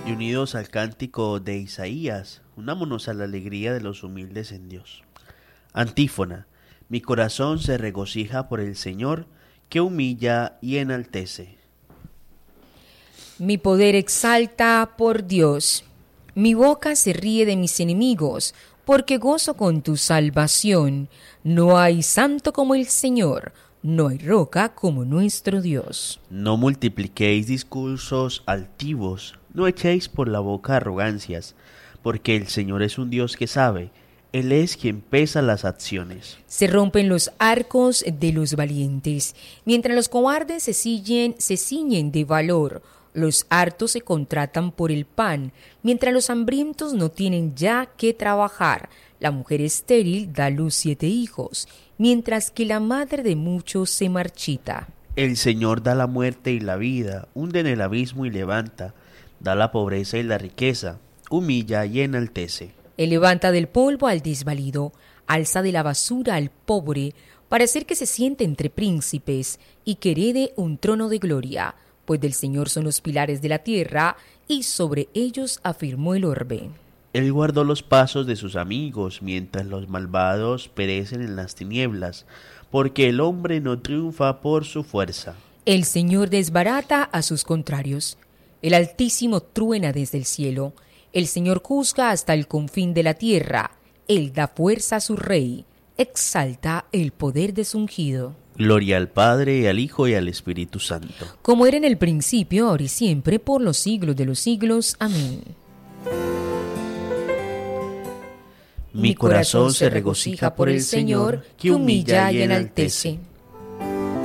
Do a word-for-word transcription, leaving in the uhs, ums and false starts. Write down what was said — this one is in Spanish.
Y unidos al cántico de Isaías, unámonos a la alegría de los humildes en Dios. Antífona. Mi corazón se regocija por el Señor, que humilla y enaltece. Mi poder exalta por Dios. Mi boca se ríe de mis enemigos, porque gozo con tu salvación. No hay santo como el Señor, no hay roca como nuestro Dios. No multipliquéis discursos altivos, no echéis por la boca arrogancias, porque el Señor es un Dios que sabe, Él es quien pesa las acciones. Se rompen los arcos de los valientes, mientras los cobardes se ciñen, se ciñen de valor. Los hartos se contratan por el pan, mientras los hambrientos no tienen ya que trabajar. La mujer estéril da a luz siete hijos, mientras que la madre de muchos se marchita. El Señor da la muerte y la vida, hunde en el abismo y levanta, da la pobreza y la riqueza, humilla y enaltece. Él levanta del polvo al desvalido, alza de la basura al pobre, para hacer que se siente entre príncipes y que herede un trono de gloria, pues del Señor son los pilares de la tierra, y sobre ellos afirmó el orbe. Él guardó los pasos de sus amigos, mientras los malvados perecen en las tinieblas, porque el hombre no triunfa por su fuerza. El Señor desbarata a sus contrarios. El Altísimo truena desde el cielo. El Señor juzga hasta el confín de la tierra. Él da fuerza a su rey. Exalta el poder de su ungido. Gloria al Padre, al Hijo y al Espíritu Santo. Como era en el principio, ahora y siempre, por los siglos de los siglos. Amén. Mi corazón se regocija por el Señor, que humilla y enaltece.